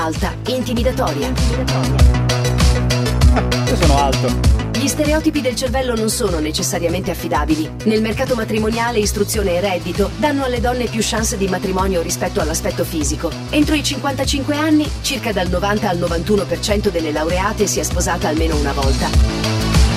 alta, intimidatoria. Io sono alto. Gli stereotipi del cervello non sono necessariamente affidabili. Nel mercato matrimoniale, istruzione e reddito danno alle donne più chance di matrimonio rispetto all'aspetto fisico. Entro i 55 anni, circa dal 90 al 91% delle laureate si è sposata almeno una volta.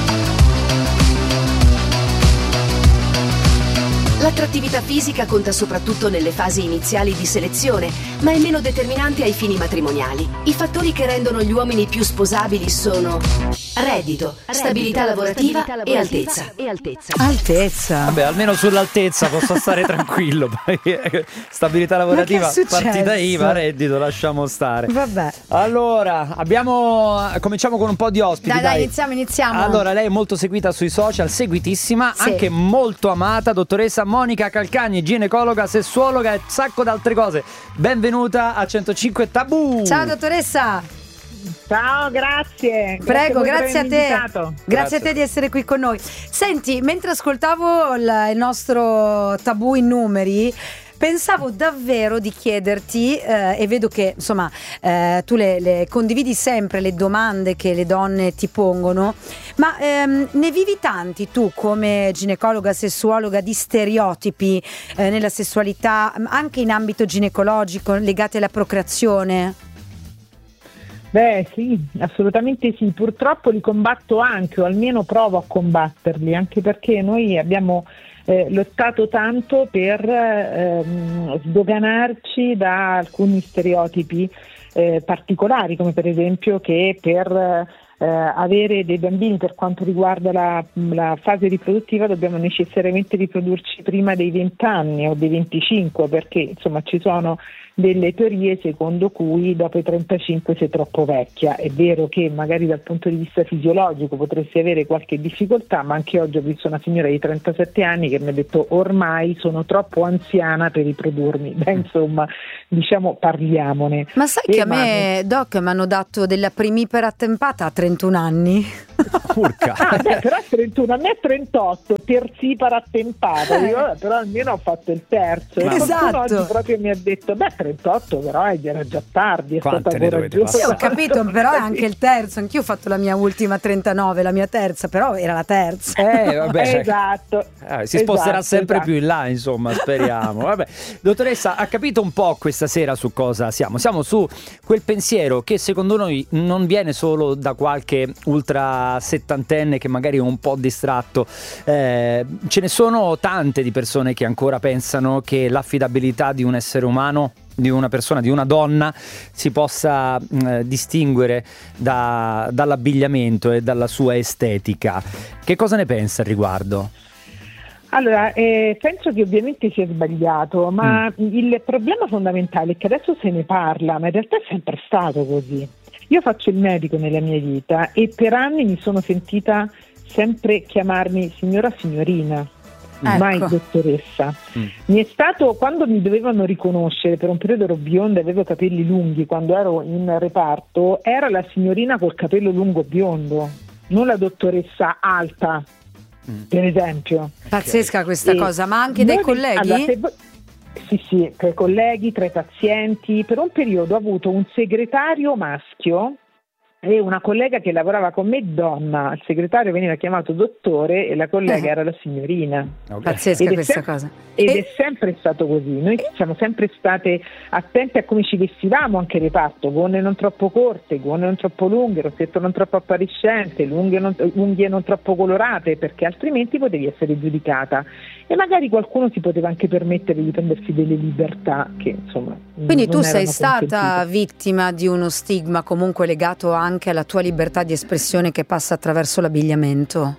L'attrattività fisica conta soprattutto nelle fasi iniziali di selezione, ma è meno determinante ai fini matrimoniali. I fattori che rendono gli uomini più sposabili sono reddito, stabilità lavorativa e altezza. Altezza? Vabbè, almeno sull'altezza posso stare tranquillo. Stabilità lavorativa, partita IVA, reddito, lasciamo stare. Vabbè. Allora, cominciamo con un po' di ospiti. Dai, iniziamo. Allora, lei è molto seguita sui social, seguitissima, sì, anche molto amata, dottoressa Monica Calcagni, ginecologa, sessuologa e un sacco d'altre cose. Benvenuta a 105 Tabù. Ciao dottoressa. Ciao, grazie. Prego, grazie a te. Grazie a te Grazie. di essere qui con noi. Senti, mentre ascoltavo il nostro Tabù in numeri, pensavo davvero di chiederti, e vedo che insomma tu le condividi sempre le domande che le donne ti pongono, ma ne vivi tanti tu come ginecologa, sessuologa di stereotipi nella sessualità, anche in ambito ginecologico, legati alla procreazione? Beh, sì, assolutamente sì. Purtroppo li combatto anche, o almeno provo a combatterli, anche perché noi abbiamo lottato tanto per sdoganarci da alcuni stereotipi particolari, come per esempio che per avere dei bambini, per quanto riguarda la fase riproduttiva, dobbiamo necessariamente riprodurci prima dei 20 anni o dei 25, perché insomma ci sono delle teorie secondo cui dopo i 35 sei troppo vecchia. È vero che magari dal punto di vista fisiologico potresti avere qualche difficoltà, ma anche oggi ho visto una signora di 37 anni che mi ha detto ormai sono troppo anziana per riprodurmi. Beh, insomma, diciamo, parliamone. Ma sai che a me, Doc, mi hanno dato della primipera attempata a 31 anni? Urca. Però 31, a me è 38, terzipara attempata. Io, però almeno ho fatto il terzo. E Esatto. qualcuno oggi proprio mi ha detto 38 però era già tardi, è Quante stata ne dovete coraggiosa. Sì, ho capito, però è anche il terzo. Anch'io ho fatto la mia ultima 39, la mia terza, però era la terza. Vabbè, Esatto. Si sposterà sempre esatto. più in là, insomma, speriamo. Vabbè, dottoressa, ha capito un po' questa sera su cosa siamo? Siamo su quel pensiero che secondo noi non viene solo da qualche ultra settantenne che magari è un po' distratto. Ce ne sono tante di persone che ancora pensano che l'affidabilità di un essere umano, di una persona, di una donna, si possa distinguere dall'abbigliamento e dalla sua estetica. Che cosa ne pensa al riguardo? Allora, penso che ovviamente sia sbagliato, ma il problema fondamentale è che adesso se ne parla, ma in realtà è sempre stato così. Io faccio il medico nella mia vita e per anni mi sono sentita sempre chiamarmi signora, signorina. Mai dottoressa. Mi è stato, quando mi dovevano riconoscere, per un periodo ero bionda e avevo capelli lunghi, quando ero in reparto era la signorina col capello lungo biondo, non la dottoressa alta, per esempio. Pazzesca questa cosa, ma anche dai colleghi? Allora, sì, tra i colleghi, tra i pazienti. Per un periodo ho avuto un segretario maschio e una collega che lavorava con me donna. Il segretario veniva chiamato dottore e la collega era la signorina. Pazzesca questa cosa. Ed è sempre stato così. Noi siamo sempre state attenti a come ci vestivamo anche in reparto: gonne non troppo corte, gonne non troppo lunghe, rossetto non troppo appariscente, unghie non troppo colorate, perché altrimenti potevi essere giudicata e magari qualcuno si poteva anche permettere di prendersi delle libertà che insomma. Quindi tu non sei erano stata consentite. vittima di uno stigma comunque legato anche alla tua libertà di espressione che passa attraverso l'abbigliamento?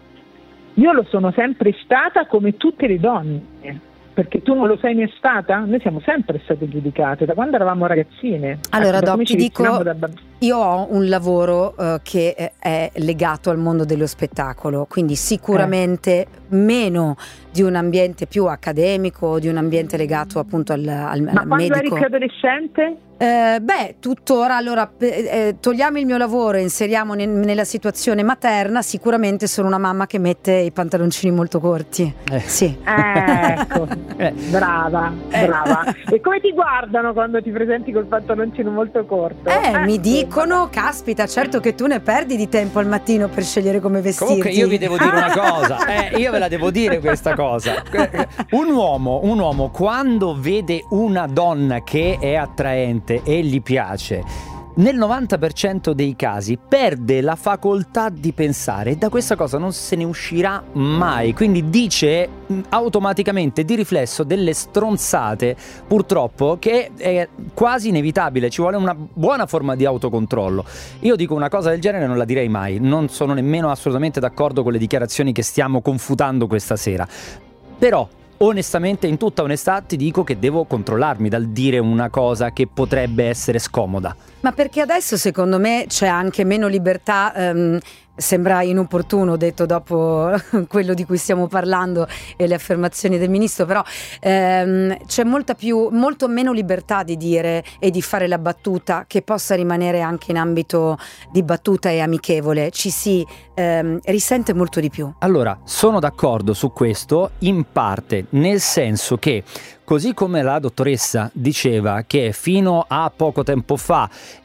Io lo sono sempre stata, come tutte le donne, perché tu non lo sei mai stata? Noi siamo sempre state giudicate da quando eravamo ragazzine. Allora, da Doc, come ti ci dico, vestivamo da bambini. io ho un lavoro che è legato al mondo dello spettacolo, quindi sicuramente meno di un ambiente più accademico, di un ambiente legato appunto al Ma quando medico. eri più adolescente? Tuttora, allora togliamo il mio lavoro e inseriamo nella situazione materna, sicuramente sono una mamma che mette i pantaloncini molto corti. Sì. Ecco, brava. E come ti guardano quando ti presenti col pantaloncino molto corto? Mi dicono, caspita, certo che tu ne perdi di tempo al mattino per scegliere come vestirti. Comunque io vi devo dire una cosa, io ve la devo dire questa cosa. Un uomo quando vede una donna che è attraente e gli piace, nel 90% dei casi perde la facoltà di pensare e da questa cosa non se ne uscirà mai, quindi dice automaticamente di riflesso delle stronzate, purtroppo, che è quasi inevitabile, ci vuole una buona forma di autocontrollo. Io dico una cosa del genere non la direi mai, non sono nemmeno assolutamente d'accordo con le dichiarazioni che stiamo confutando questa sera, però onestamente, in tutta onestà, ti dico che devo controllarmi dal dire una cosa che potrebbe essere scomoda. Ma perché adesso secondo me c'è anche meno libertà, sembra inopportuno detto dopo quello di cui stiamo parlando e le affermazioni del ministro, però c'è molto meno libertà di dire e di fare la battuta che possa rimanere anche in ambito di battuta e amichevole, ci si risente molto di più. Allora, sono d'accordo su questo in parte, nel senso che così come la dottoressa diceva che fino a poco tempo fa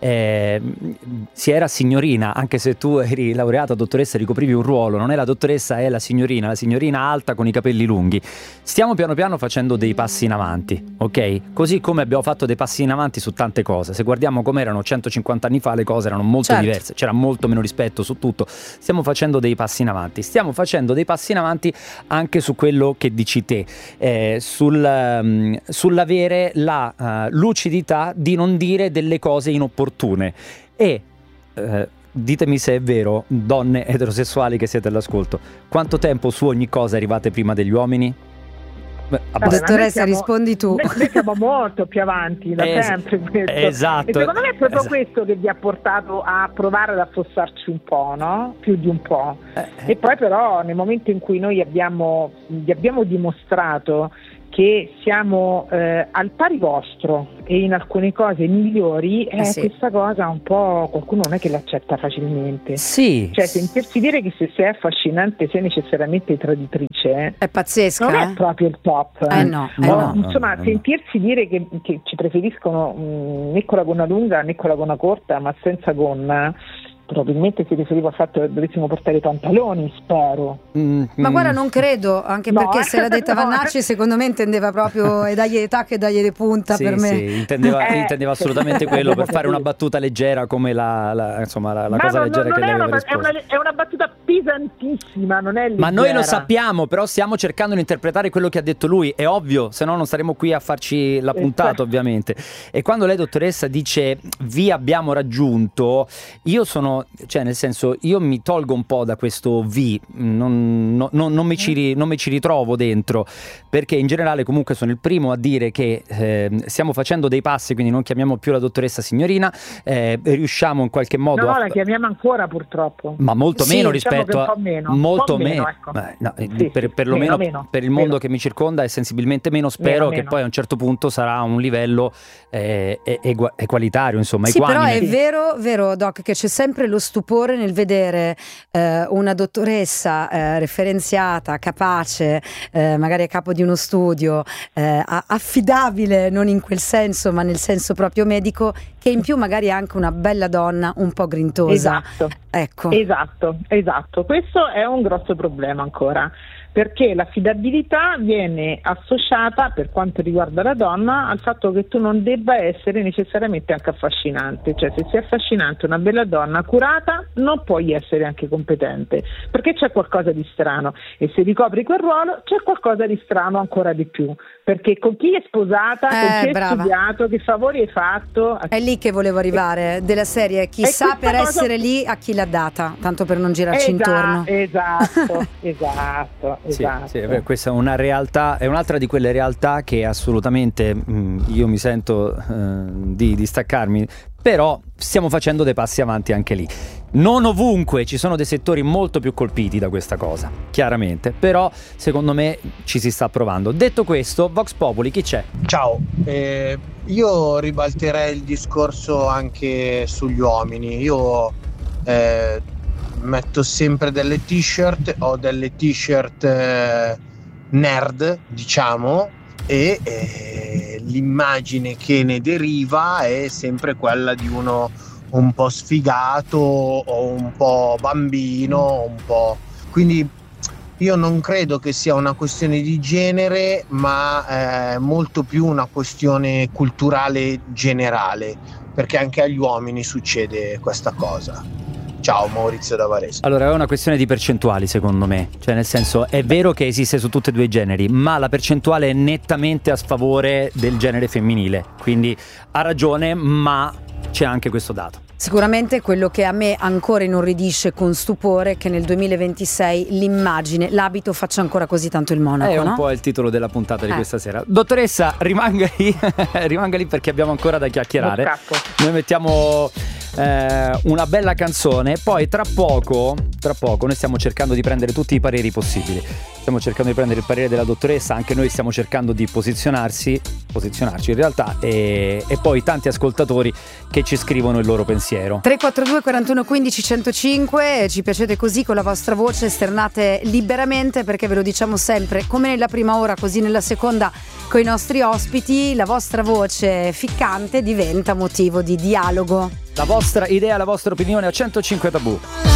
si era signorina, anche se tu eri laureata dottoressa e ricoprivi un ruolo, non è la dottoressa, è la signorina alta con i capelli lunghi. Stiamo piano piano facendo dei passi in avanti, ok? Così come abbiamo fatto dei passi in avanti su tante cose. Se guardiamo come erano 150 anni fa, le cose erano molto diverse, c'era molto meno rispetto su tutto. Stiamo facendo dei passi in avanti, anche su quello che dici te, sull'avere la lucidità di non dire delle cose inopportune. E ditemi se è vero, donne eterosessuali che siete all'ascolto, quanto tempo su ogni cosa arrivate prima degli uomini? Dottoressa, rispondi tu. Noi siamo molto più avanti da sempre questo. Esatto. E secondo me è proprio questo che vi ha portato a provare ad affossarci un po', no? Più di un po'. E poi però nel momento in cui noi vi abbiamo dimostrato che siamo al pari vostro e in alcune cose migliori, questa cosa un po' qualcuno non è che l'accetta facilmente. Sì. Cioè sentirsi dire che se sei affascinante sei necessariamente traditrice è pazzesca. Non è proprio il top. No. Sentirsi dire che ci preferiscono né con la gonna lunga né con la gonna corta, ma senza gonna. Probabilmente si riferiva al fatto che dovessimo portare i pantaloni, spero. Ma guarda, non credo, anche perché se l'ha detta Vannacci secondo me intendeva proprio e dagli le tacche e dagli le punta, per me. Sì, intendeva assolutamente quello, per fare una battuta leggera come la cosa leggera che lei aveva risposto. È una battuta pesantissima, non è leggera. Ma noi lo sappiamo, però stiamo cercando di interpretare quello che ha detto lui, è ovvio, se no non staremo qui a farci la puntata, ovviamente. E quando lei, dottoressa, dice vi abbiamo raggiunto, io sono, cioè nel senso, io mi tolgo un po' da questo non mi ci ritrovo dentro, perché in generale comunque sono il primo a dire che stiamo facendo dei passi, quindi non chiamiamo più la dottoressa signorina, riusciamo in qualche modo la chiamiamo ancora, purtroppo, ma molto meno rispetto a molto meno, ecco. Perlomeno per il mondo che mi circonda è sensibilmente meno, spero che poi a un certo punto sarà un livello equalitario, insomma, sì, equanime. Però è vero Doc, che c'è sempre lo stupore nel vedere una dottoressa referenziata, capace, magari a capo di uno studio, affidabile, non in quel senso ma nel senso proprio medico, che in più magari è anche una bella donna un po' grintosa. Esatto, questo è un grosso problema ancora, perché l'affidabilità viene associata, per quanto riguarda la donna, al fatto che tu non debba essere necessariamente anche affascinante. Cioè, se sei affascinante, una bella donna curata, non puoi essere anche competente, perché c'è qualcosa di strano, e se ricopri quel ruolo c'è qualcosa di strano ancora di più, perché con chi è sposata, con chi hai studiato, che favori hai fatto. È lì che volevo arrivare, della serie chissà per essere lì a chi l'ha data, tanto per non girarci intorno. Esatto. Sì, questa è una realtà, è un'altra di quelle realtà che assolutamente io mi sento di distaccarmi, però stiamo facendo dei passi avanti anche lì. Non ovunque, ci sono dei settori molto più colpiti da questa cosa, chiaramente, però secondo me ci si sta provando. Detto questo, Vox Populi, chi c'è? Ciao, io ribalterei il discorso anche sugli uomini. Io metto sempre delle t-shirt, ho delle t-shirt nerd, diciamo, e l'immagine che ne deriva è sempre quella di uno un po' sfigato o un po' bambino, un po'. Quindi io non credo che sia una questione di genere, ma molto più una questione culturale generale, perché anche agli uomini succede questa cosa. Ciao, Maurizio da Varese. Allora, è una questione di percentuali, secondo me. Cioè, nel senso, è vero che esiste su tutti e due i generi, ma la percentuale è nettamente a sfavore del genere femminile. Quindi ha ragione, ma c'è anche questo dato. Sicuramente quello che a me ancora inorridisce con stupore è che nel 2026 l'immagine, l'abito faccia ancora così tanto il monaco, È un no? po' il titolo della puntata di questa sera. Dottoressa, rimanga lì perché abbiamo ancora da chiacchierare. Noi mettiamo una bella canzone, poi tra poco noi stiamo cercando di prendere tutti i pareri possibili. Stiamo cercando di prendere il parere della dottoressa, anche noi stiamo cercando di posizionarci in realtà, e poi tanti ascoltatori che ci scrivono il loro pensiero. 342 41 15 105, ci piacete così con la vostra voce, esternate liberamente, perché ve lo diciamo sempre, come nella prima ora così nella seconda con i nostri ospiti, la vostra voce ficcante diventa motivo di dialogo. La vostra idea, la vostra opinione a 105 Tabù.